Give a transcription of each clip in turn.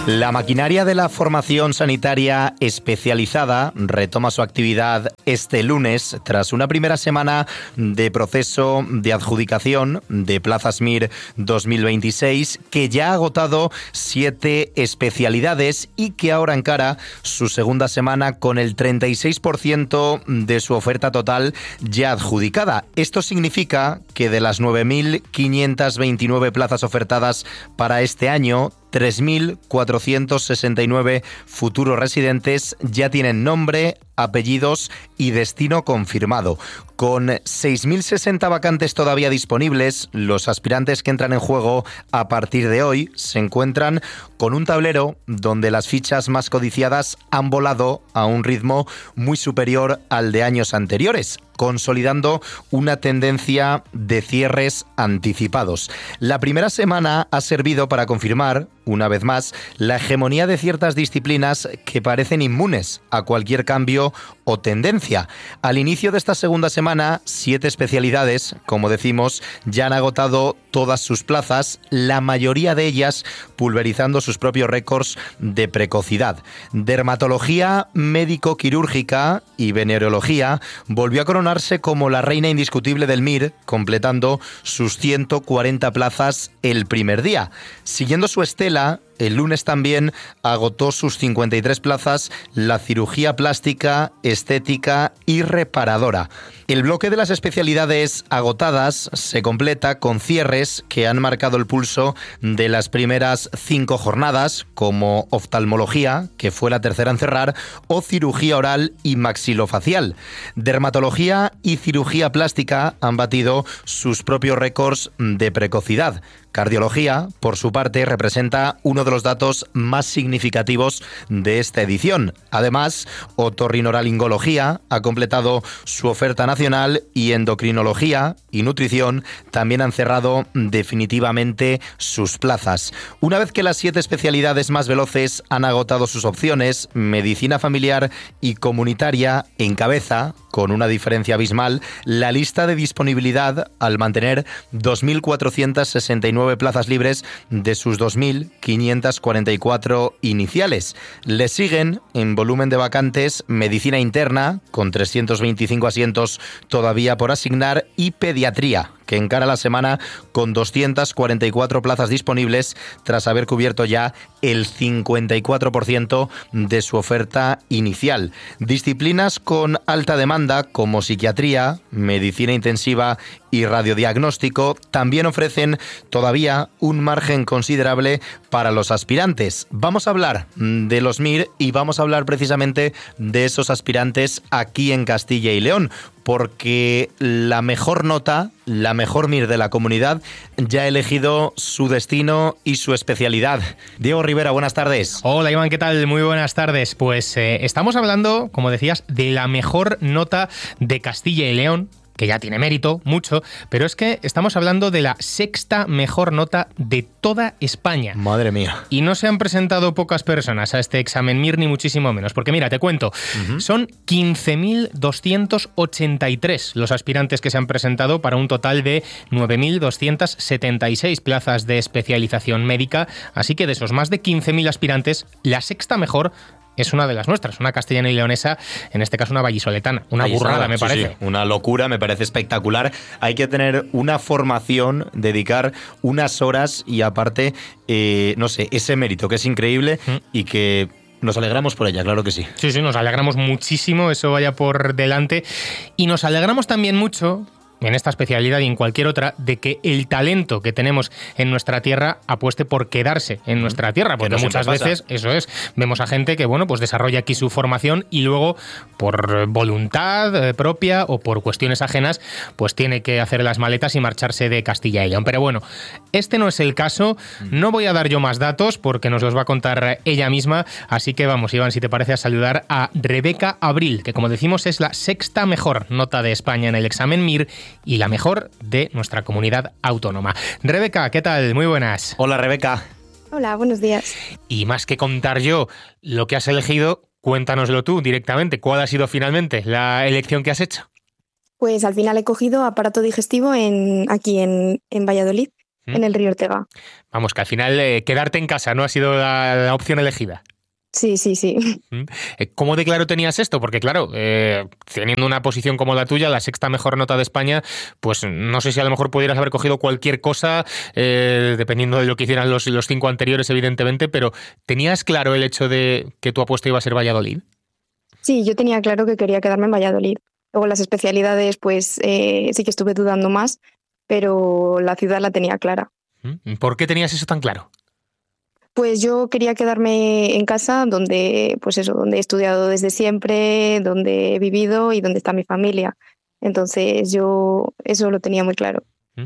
La maquinaria de la formación sanitaria especializada retoma su actividad este lunes tras una primera semana de proceso de adjudicación de plazas MIR 2026 que ya ha agotado 7 especialidades y que ahora encara su segunda semana con el 36% de su oferta total ya adjudicada. Esto significa que de las 9.529 plazas ofertadas para este año, 3.469 futuros residentes ya tienen nombre, apellidos y destino confirmado. Con 6.060 vacantes todavía disponibles, los aspirantes que entran en juego a partir de hoy se encuentran con un tablero donde las fichas más codiciadas han volado a un ritmo muy superior al de años anteriores, consolidando una tendencia de cierres anticipados. La primera semana ha servido para confirmar, una vez más, la hegemonía de ciertas disciplinas que parecen inmunes a cualquier cambio o tendencia. Al inicio de esta segunda semana, 7 especialidades, como decimos, ya han agotado todas sus plazas, la mayoría de ellas pulverizando sus propios récords de precocidad. Dermatología médico-quirúrgica y venereología volvió a coronarse como la reina indiscutible del MIR, completando sus 140 plazas el primer día. Siguiendo su estela, el lunes también agotó sus 53 plazas la cirugía plástica, estética y reparadora. El bloque de las especialidades agotadas se completa con cierres que han marcado el pulso de las primeras 5 jornadas, como oftalmología, que fue la tercera en cerrar, o cirugía oral y maxilofacial. Dermatología y cirugía plástica han batido sus propios récords de precocidad. Cardiología, por su parte, representa uno de los datos más significativos de esta edición. Además, otorrinolaringología ha completado su oferta nacional y endocrinología y nutrición también han cerrado definitivamente sus plazas. Una vez que las 7 especialidades más veloces han agotado sus opciones, medicina familiar y comunitaria encabeza, con una diferencia abismal, la lista de disponibilidad al mantener 2.469 plazas libres de sus 2.544 iniciales. Le siguen en volumen de vacantes medicina interna, con 325 asientos todavía por asignar, y pediatría, que encara la semana con 244 plazas disponibles tras haber cubierto ya el 54% de su oferta inicial. Disciplinas con alta demanda como psiquiatría, medicina intensiva y radiodiagnóstico también ofrecen todavía un margen considerable para los aspirantes. Vamos a hablar de los MIR y vamos a hablar precisamente de esos aspirantes aquí en Castilla y León, porque la mejor nota, la mejor MIR de la comunidad, ya ha elegido su destino y su especialidad. Diego Rivera, buenas tardes. Hola Iván, ¿qué tal? Muy buenas tardes. Pues estamos hablando, como decías, de la mejor nota de Castilla y León, que ya tiene mérito, mucho, pero es que estamos hablando de la 6ª mejor nota de toda España. Madre mía. Y no se han presentado pocas personas a este examen MIR, ni muchísimo menos, porque mira, te cuento, son 15.283 los aspirantes que se han presentado para un total de 9.276 plazas de especialización médica, así que de esos más de 15.000 aspirantes, la 6ª mejor es una de las nuestras, una castellana y leonesa, en este caso una vallisoletana. Una burrada, me parece. Sí, una locura, me parece espectacular. Hay que tener una formación, dedicar unas horas y aparte, no sé, ese mérito que es increíble y que nos alegramos por ella, claro que sí. Sí, nos alegramos muchísimo, eso vaya por delante. Y nos alegramos también mucho, en esta especialidad y en cualquier otra, de que el talento que tenemos en nuestra tierra apueste por quedarse en nuestra tierra, porque muchas veces, eso es, vemos a gente que, bueno, pues desarrolla aquí su formación y luego, por voluntad propia o por cuestiones ajenas, pues tiene que hacer las maletas y marcharse de Castilla y León. Pero bueno, este no es el caso, no voy a dar yo más datos porque nos los va a contar ella misma, así que vamos, Iván, si te parece, a saludar a Rebeca Abril, que como decimos es la 6ª mejor nota de España en el examen MIR y la mejor de nuestra comunidad autónoma. Rebeca, ¿qué tal? Muy buenas. Hola, Rebeca. Hola, buenos días. Y más que contar yo lo que has elegido, cuéntanoslo tú directamente. ¿Cuál ha sido finalmente la elección que has hecho? Pues al final he cogido aparato digestivo aquí en Valladolid. en el Río Ortega. Vamos, que al final quedarte en casa no ha sido la opción elegida. Sí. ¿Cómo de claro tenías esto? Porque claro, teniendo una posición como la tuya, la sexta mejor nota de España, pues no sé si a lo mejor pudieras haber cogido cualquier cosa, dependiendo de lo que hicieran los 5 anteriores, evidentemente, pero ¿tenías claro el hecho de que tu apuesta iba a ser Valladolid? Sí, yo tenía claro que quería quedarme en Valladolid. Luego las especialidades, pues sí que estuve dudando más, pero la ciudad la tenía clara. ¿Por qué tenías eso tan claro? Pues yo quería quedarme en casa donde, pues eso, donde he estudiado desde siempre, donde he vivido y donde está mi familia. Entonces yo eso lo tenía muy claro.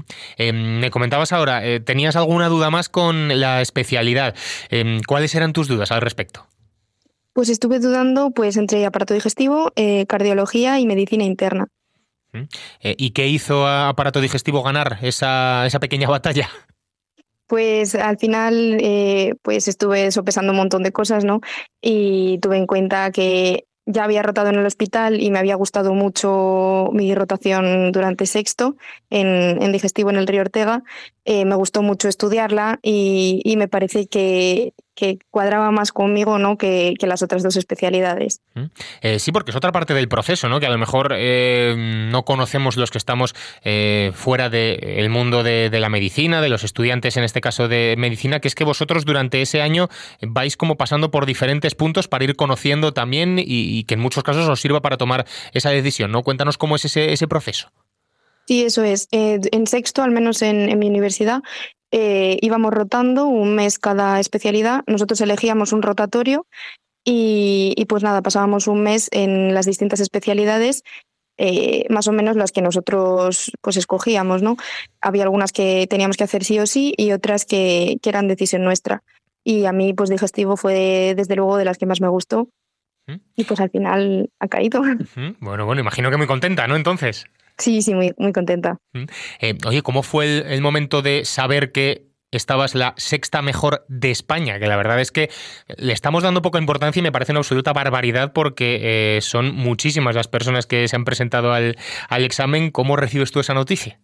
Me comentabas ahora, ¿tenías alguna duda más con la especialidad? ¿Cuáles eran tus dudas al respecto? Pues estuve dudando pues entre aparato digestivo, cardiología y medicina interna. ¿Y qué hizo a aparato digestivo ganar esa pequeña batalla? Pues al final pues estuve sopesando un montón de cosas, ¿no? Y tuve en cuenta que ya había rotado en el hospital y me había gustado mucho mi rotación durante sexto en digestivo en el Río Ortega. Me gustó mucho estudiarla y me parece que cuadraba más conmigo, ¿no? que las otras dos especialidades. Sí, porque es otra parte del proceso, ¿no? Que a lo mejor no conocemos los que estamos fuera del mundo de la medicina, de los estudiantes en este caso de medicina, que es que vosotros durante ese año vais como pasando por diferentes puntos para ir conociendo también y que en muchos casos os sirva para tomar esa decisión, ¿no? Cuéntanos cómo es ese proceso. Sí, eso es. En sexto, al menos en mi universidad, íbamos rotando un mes cada especialidad. Nosotros elegíamos un rotatorio y pues nada, pasábamos un mes en las distintas especialidades, más o menos las que nosotros pues escogíamos, ¿no? Había algunas que teníamos que hacer sí o sí y otras que eran decisión nuestra. Y a mí pues digestivo fue desde luego de las que más me gustó y pues al final ha caído. Bueno, imagino que muy contenta, ¿no? Entonces. Sí, muy, muy contenta. Oye, ¿cómo fue el momento de saber que estabas la sexta mejor de España? Que la verdad es que le estamos dando poca importancia y me parece una absoluta barbaridad porque son muchísimas las personas que se han presentado al examen. ¿Cómo recibes tú esa noticia?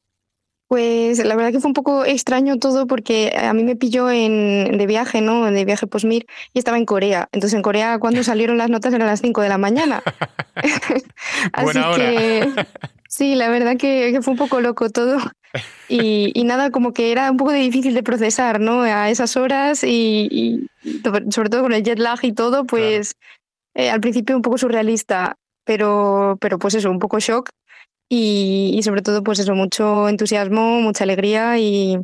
Pues la verdad que fue un poco extraño todo porque a mí me pilló de viaje, ¿no? De viaje post-MIR y estaba en Corea. Entonces en Corea cuando salieron las notas eran las 5 de la mañana. Así Buena hora. Que sí, la verdad que fue un poco loco todo. Y nada, como que era un poco difícil de procesar, ¿no? A esas horas y sobre todo con el jet lag y todo, pues al principio un poco surrealista, pero pues eso, un poco shock. Y sobre todo, pues eso, mucho entusiasmo, mucha alegría y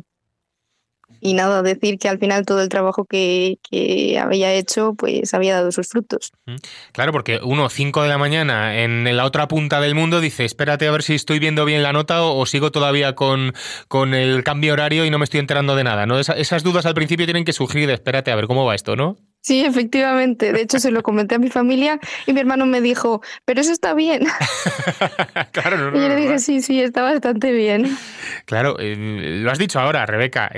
nada, decir que al final todo el trabajo que había hecho, pues había dado sus frutos. Claro, porque 5 de la mañana en la otra punta del mundo dice, espérate a ver si estoy viendo bien la nota o sigo todavía con el cambio horario y no me estoy enterando de nada, ¿no? Esas dudas al principio tienen que surgir de espérate a ver cómo va esto, ¿no? Sí, efectivamente. De hecho, se lo comenté a mi familia y mi hermano me dijo, pero eso está bien. Claro, y yo le dije, sí, está bastante bien. Claro, lo has dicho ahora, Rebeca.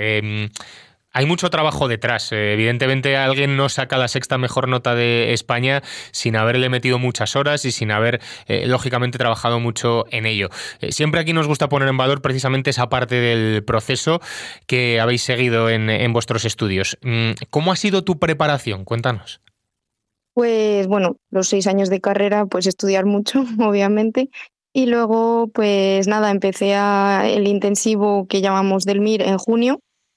Hay mucho trabajo detrás. Evidentemente alguien no saca la sexta mejor nota de España sin haberle metido muchas horas y sin haber, lógicamente, trabajado mucho en ello. Siempre aquí nos gusta poner en valor precisamente esa parte del proceso que habéis seguido en vuestros estudios. ¿Cómo ha sido tu preparación? Cuéntanos. Pues bueno, los 6 años de carrera, pues estudiar mucho, obviamente. Y luego, pues nada, empecé el intensivo que llamamos del MIR en junio.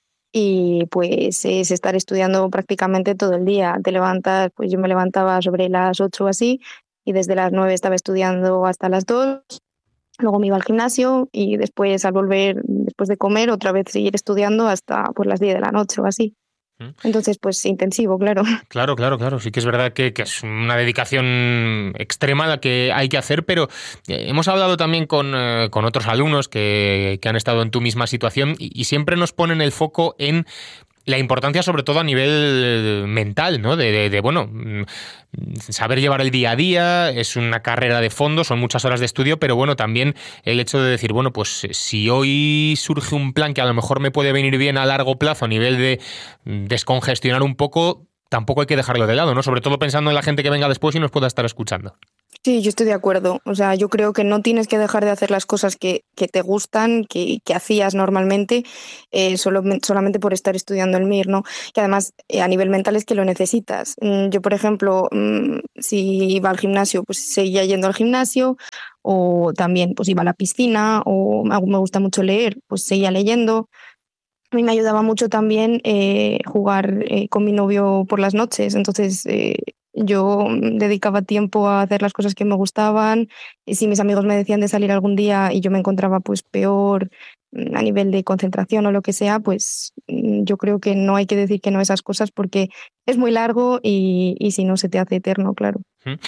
Y pues es estar estudiando prácticamente todo el día. Te levantas, pues yo me levantaba sobre las 8 o así y desde las 9 estaba estudiando hasta las 2. Luego me iba al gimnasio y después al volver, después de comer, otra vez seguir estudiando hasta pues, las 10 de la noche o así. Entonces, pues intensivo, claro. Claro. Sí que es verdad que es una dedicación extrema la que hay que hacer, pero hemos hablado también con otros alumnos que han estado en tu misma situación y siempre nos ponen el foco en la importancia, sobre todo a nivel mental, ¿no? Bueno, saber llevar el día a día, es una carrera de fondo, son muchas horas de estudio, pero bueno, también el hecho de decir, bueno, pues si hoy surge un plan que a lo mejor me puede venir bien a largo plazo a nivel de descongestionar un poco, tampoco hay que dejarlo de lado, ¿no? Sobre todo pensando en la gente que venga después y nos pueda estar escuchando. Sí, yo estoy de acuerdo. O sea, yo creo que no tienes que dejar de hacer las cosas que te gustan, que hacías normalmente, solamente por estar estudiando el MIR, ¿no? Que además a nivel mental es que lo necesitas. Yo, por ejemplo, si iba al gimnasio, pues seguía yendo al gimnasio, o también pues iba a la piscina, o me gusta mucho leer, pues seguía leyendo. A mí me ayudaba mucho también jugar con mi novio por las noches, entonces yo dedicaba tiempo a hacer las cosas que me gustaban. Y si mis amigos me decían de salir algún día y yo me encontraba pues peor a nivel de concentración o lo que sea, pues yo creo que no hay que decir que no a esas cosas porque es muy largo y si no se te hace eterno, claro.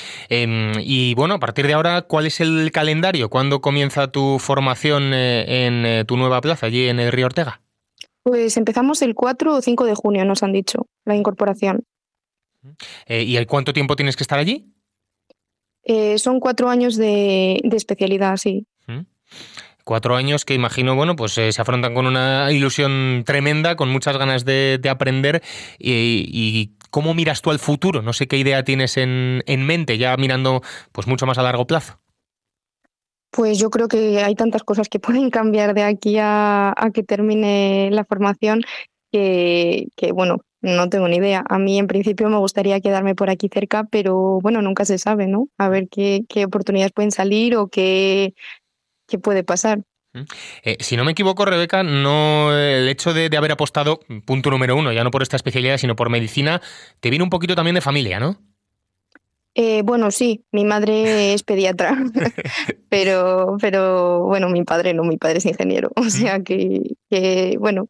Y bueno, a partir de ahora, ¿cuál es el calendario? ¿Cuándo comienza tu formación en tu nueva plaza allí en el Río Ortega? Pues empezamos el 4 o 5 de junio, nos han dicho, la incorporación. ¿Y cuánto tiempo tienes que estar allí? Son 4 años de especialidad, sí. 4 años que imagino, bueno, pues se afrontan con una ilusión tremenda, con muchas ganas de aprender. Y ¿cómo miras tú al futuro? No sé qué idea tienes en mente, ya mirando pues mucho más a largo plazo. Pues yo creo que hay tantas cosas que pueden cambiar de aquí a que termine la formación que bueno, no tengo ni idea. A mí en principio me gustaría quedarme por aquí cerca, pero bueno, nunca se sabe, ¿no? A ver qué oportunidades pueden salir o qué puede pasar. Si no me equivoco, Rebeca, no el hecho de haber apostado, punto número 1, ya no por esta especialidad, sino por medicina, te viene un poquito también de familia, ¿no? Bueno, sí, mi madre es pediatra, pero bueno, mi padre no, mi padre es ingeniero, o sea que bueno,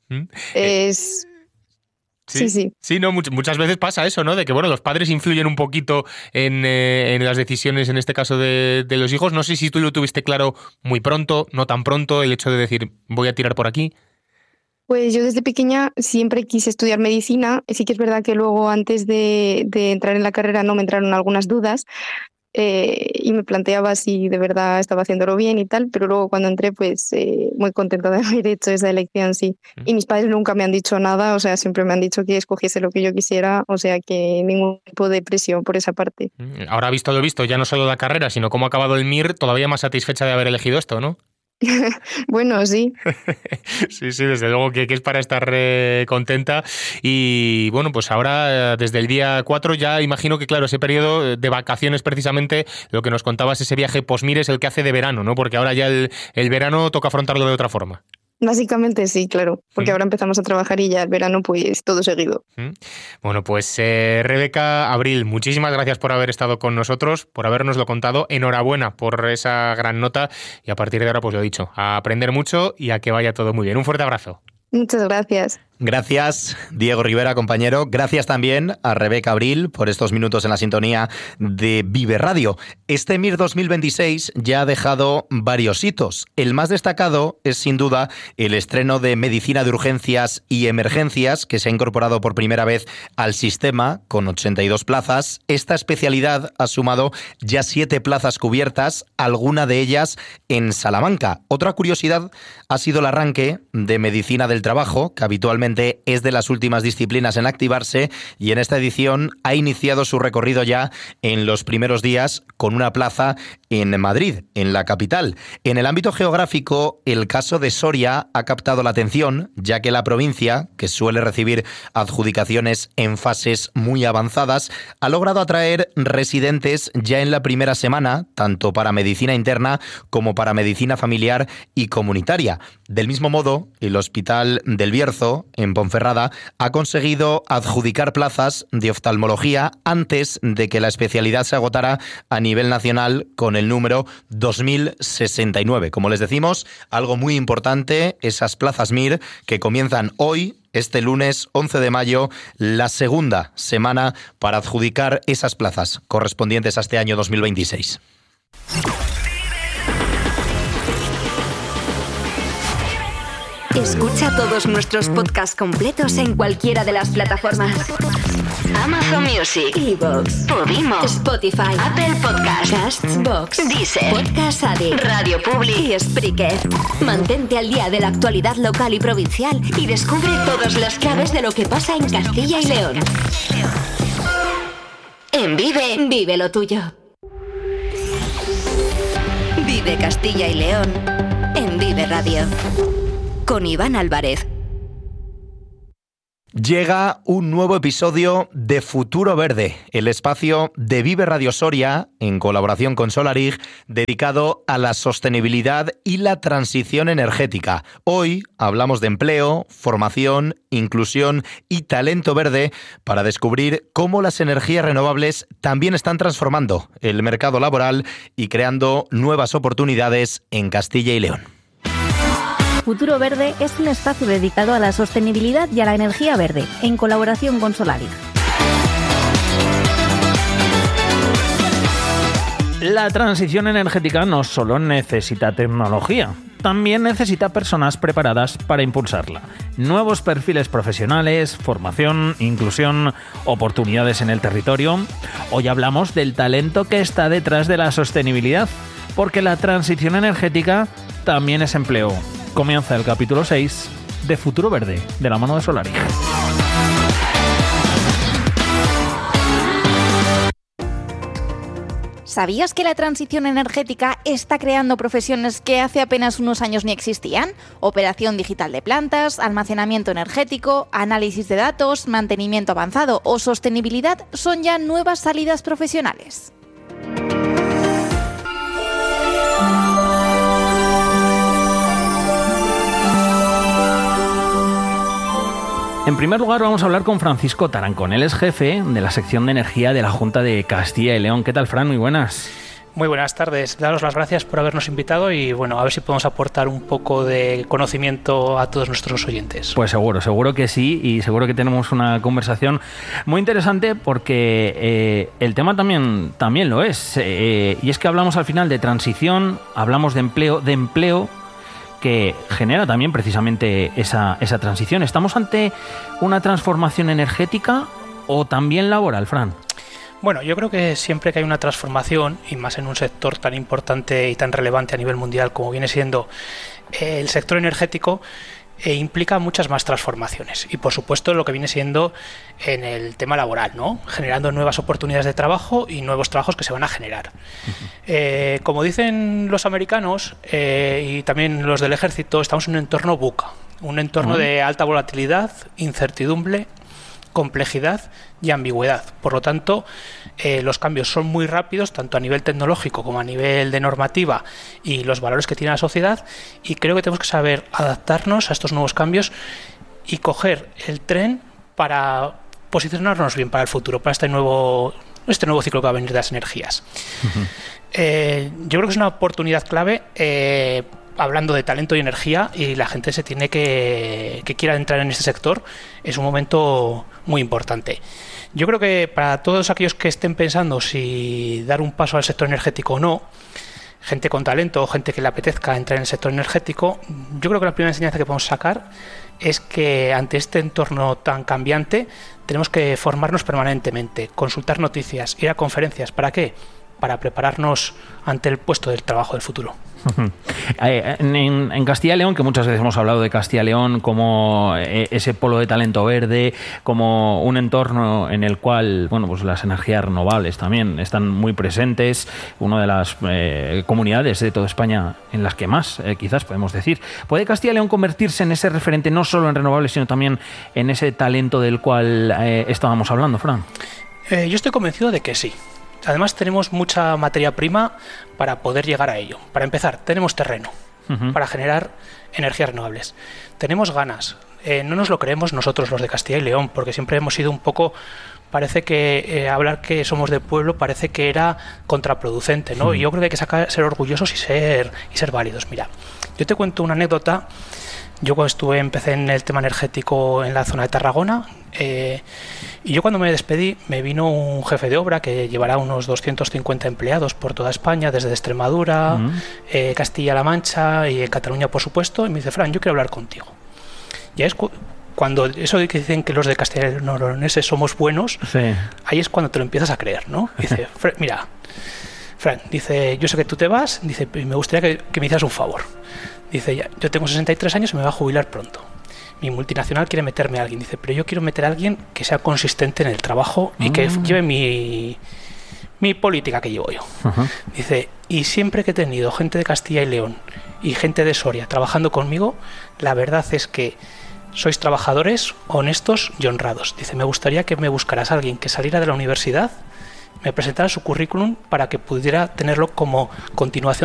es... Sí. Sí, no, muchas veces pasa eso, ¿no? De que, bueno, los padres influyen un poquito en las decisiones, en este caso, de los hijos. No sé si tú lo tuviste claro muy pronto, no tan pronto, el hecho de decir, voy a tirar por aquí. Pues yo desde pequeña siempre quise estudiar medicina. Sí que es verdad que luego antes de entrar en la carrera no me entraron algunas dudas y me planteaba si de verdad estaba haciéndolo bien y tal, pero luego cuando entré pues muy contenta de haber hecho esa elección, sí. Y mis padres nunca me han dicho nada, o sea, siempre me han dicho que escogiese lo que yo quisiera, o sea que ningún tipo de presión por esa parte. Ahora visto lo visto, ya no solo la carrera, sino cómo ha acabado el MIR, todavía más satisfecha de haber elegido esto, ¿no? Bueno, sí. Sí, desde luego que es para estar contenta. Y bueno, pues ahora desde el día 4 ya imagino que, claro, ese periodo de vacaciones precisamente, lo que nos contabas, ese viaje post-MIR es el que hace de verano, ¿no? Porque ahora ya el verano toca afrontarlo de otra forma. Básicamente sí, claro, porque ahora empezamos a trabajar y ya el verano pues todo seguido. Bueno, pues Rebeca Abril, muchísimas gracias por haber estado con nosotros, por habernoslo contado. Enhorabuena por esa gran nota y a partir de ahora, pues lo he dicho, a aprender mucho y a que vaya todo muy bien. Un fuerte abrazo. Muchas gracias. Gracias, Diego Rivera, compañero. Gracias también a Rebeca Abril por estos minutos en la sintonía de Vive Radio. Este MIR 2026 ya ha dejado varios hitos. El más destacado es, sin duda, el estreno de Medicina de Urgencias y Emergencias, que se ha incorporado por primera vez al sistema, con 82 plazas. Esta especialidad ha sumado ya 7 plazas cubiertas, alguna de ellas en Salamanca. Otra curiosidad ha sido el arranque de Medicina del Trabajo, que habitualmente es de las últimas disciplinas en activarse y en esta edición ha iniciado su recorrido ya en los primeros días con una plaza en Madrid, en la capital. En el ámbito geográfico, el caso de Soria ha captado la atención, ya que la provincia, que suele recibir adjudicaciones en fases muy avanzadas, ha logrado atraer residentes ya en la primera semana, tanto para medicina interna como para medicina familiar y comunitaria. Del mismo modo, el Hospital del Bierzo, en Ponferrada, ha conseguido adjudicar plazas de oftalmología antes de que la especialidad se agotara a nivel nacional con el número 2069. Como les decimos, algo muy importante, esas plazas MIR que comienzan hoy, este lunes 11 de mayo, la segunda semana para adjudicar esas plazas correspondientes a este año 2026. Escucha todos nuestros podcasts completos en cualquiera de las plataformas: Amazon Music, iVoox, Podimo, Spotify, Apple Podcasts, Castbox, Deezer, Podcast Addict, Radio Public y Spreaker. Mantente al día de la actualidad local y provincial y descubre todas las claves de lo que pasa en Castilla y León. En Vive lo tuyo. Vive Castilla y León en Vive Radio. Con Iván Álvarez. Llega un nuevo episodio de Futuro Verde, el espacio de Vive Radio Soria, en colaboración con Solarig, dedicado a la sostenibilidad y la transición energética. Hoy hablamos de empleo, formación, inclusión y talento verde para descubrir cómo las energías renovables también están transformando el mercado laboral y creando nuevas oportunidades en Castilla y León. Futuro Verde es un espacio dedicado a la sostenibilidad y a la energía verde, en colaboración con Solarig. La transición energética no solo necesita tecnología, también necesita personas preparadas para impulsarla. Nuevos perfiles profesionales, formación, inclusión, oportunidades en el territorio. Hoy hablamos del talento que está detrás de la sostenibilidad, porque la transición energética también es empleo. Comienza el capítulo 6 de Futuro Verde, de la mano de Solarig. ¿Sabías que la transición energética está creando profesiones que hace apenas unos años ni existían? Operación digital de plantas, almacenamiento energético, análisis de datos, mantenimiento avanzado o sostenibilidad son ya nuevas salidas profesionales. En primer lugar vamos a hablar con Francisco Tarancón. Él es jefe de la sección de energía de la Junta de Castilla y León. ¿Qué tal, Fran? Muy buenas. Muy buenas tardes. Daros las gracias por habernos invitado y bueno, a ver si podemos aportar un poco de conocimiento a todos nuestros oyentes. Pues seguro que sí, y seguro que tenemos una conversación muy interesante porque el tema también lo es. Y es que hablamos al final de transición, hablamos de empleo que genera también precisamente esa transición. ¿Estamos ante una transformación energética o también laboral, Fran? Bueno, yo creo que siempre que hay una transformación, y más en un sector tan importante y tan relevante a nivel mundial como viene siendo el sector energético, implica muchas más transformaciones. Y por supuesto lo que viene siendo en el tema laboral, ¿no? Generando nuevas oportunidades de trabajo y nuevos trabajos que se van a generar. Como dicen los americanos y también los del ejército, estamos en un entorno VUCA, un entorno de alta volatilidad, incertidumbre, complejidad y ambigüedad. Por lo tanto, los cambios son muy rápidos, tanto a nivel tecnológico como a nivel de normativa y los valores que tiene la sociedad, y creo que tenemos que saber adaptarnos a estos nuevos cambios y coger el tren para posicionarnos bien para el futuro, para este nuevo ciclo que va a venir de las energías. Yo creo que es una oportunidad clave hablando de talento y energía, y la gente se tiene que quiera entrar en este sector. Es un momento muy importante. Yo creo que para todos aquellos que estén pensando si dar un paso al sector energético o no, gente con talento o gente que le apetezca entrar en el sector energético, yo creo que la primera enseñanza que podemos sacar es que ante este entorno tan cambiante tenemos que formarnos permanentemente, consultar noticias, ir a conferencias. ¿Para qué? Para prepararnos ante el puesto del trabajo del futuro. En Castilla y León, que muchas veces hemos hablado de Castilla y León como ese polo de talento verde, como un entorno en el cual, bueno, pues las energías renovables también están muy presentes, una de las comunidades de toda España en las que más, quizás podemos decir. ¿Puede Castilla y León convertirse en ese referente no solo en renovables, sino también en ese talento del cual estábamos hablando, Fran? Yo estoy convencido de que sí. Además tenemos mucha materia prima para poder llegar a ello. Para empezar, tenemos terreno para generar energías renovables. Tenemos ganas. No nos lo creemos nosotros los de Castilla y León, porque siempre hemos sido un poco... Parece que hablar que somos de pueblo parece que era contraproducente, ¿no? Y yo creo que hay que ser orgullosos y ser válidos. Mira, yo te cuento una anécdota. Yo cuando empecé en el tema energético en la zona de Tarragona, y yo cuando me despedí me vino un jefe de obra que llevará unos 250 empleados por toda España, desde Extremadura, Castilla-La Mancha y en Cataluña, por supuesto, y me dice: Fran, yo quiero hablar contigo. Y es cuando eso de que dicen que los de Castilla y León somos buenos, sí, ahí es cuando te lo empiezas a creer, ¿no? Dice: mira, Fran, dice, yo sé que tú te vas, dice, y me gustaría que me hicieras un favor. Dice, yo tengo 63 años y me voy a jubilar pronto. Mi multinacional quiere meterme a alguien. Dice, pero yo quiero meter a alguien que sea consistente en el trabajo y que lleve mi política que llevo yo. Dice, Y siempre que he tenido gente de Castilla y León y gente de Soria trabajando conmigo, la verdad es que sois trabajadores honestos y honrados. Dice, me gustaría que me buscaras a alguien que saliera de la universidad, me presentara su currículum para que pudiera tenerlo como continuación